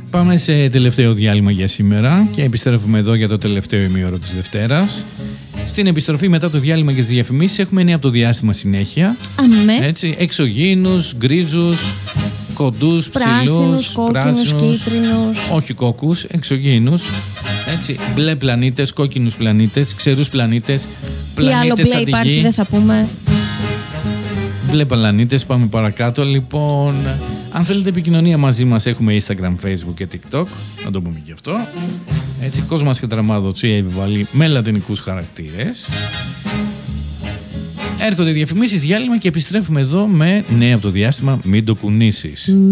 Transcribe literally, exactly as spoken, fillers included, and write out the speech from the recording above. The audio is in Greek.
Πάμε σε τελευταίο διάλειμμα για σήμερα και επιστρέφουμε εδώ για το τελευταίο ημίωρο της Δευτέρας. Στην επιστροφή μετά το διάλειμμα και τις διαφημίσεις έχουμε νέα από το διάστημα συνέχεια. Αμέ. Έτσι, εξωγήινους, γκρίζους, κοντούς, ψηλούς, πράσινους, κόκκινους, κίτρινους. Όχι κόκκους, εξωγήινους. Έτσι, μπλε πλανήτες, κόκκινους πλανήτες, ξερούς πλανήτες, πλανήτες Τι άλλο μπλε υπάρχει, δεν θα πούμε. Μπλε πλανήτες, πάμε παρακάτω. Λοιπόν, αν θέλετε επικοινωνία μαζί μας, έχουμε Instagram, Facebook και TikTok. Να το πούμε και αυτό. Έτσι, Κόσμας και Τραμάδο, Τσία Επιβαλή με λατινικούς χαρακτήρες. Έρχονται διαφημίσεις, διάλειμμα και επιστρέφουμε εδώ με νέα από το διάστημα. Μην το κουνήσεις.